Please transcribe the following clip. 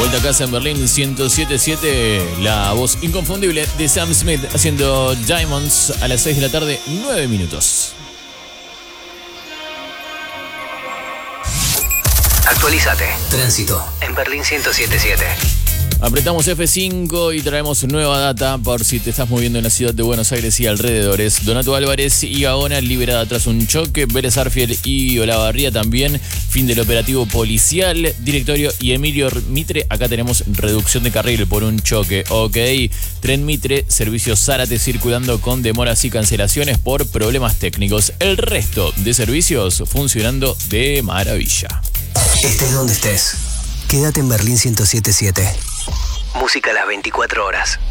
vuelta a casa en Berlín 107.7. La voz inconfundible de Sam Smith haciendo Diamonds a las 6 de la tarde, 9 minutos. Actualízate. Tránsito en Berlín 107.7. Apretamos F5 y traemos nueva data por si te estás moviendo en la ciudad de Buenos Aires y alrededores. Donato Álvarez y Gaona liberada tras un choque. Vélez Arfiel y Olavarría también. Fin del operativo policial. Directorio y Emilio Mitre. Acá tenemos reducción de carril por un choque. Ok. Tren Mitre, servicio Zárate circulando con demoras y cancelaciones por problemas técnicos. El resto de servicios funcionando de maravilla. Estés donde estés. Quédate en Berlín 107.7. Música a las 24 horas.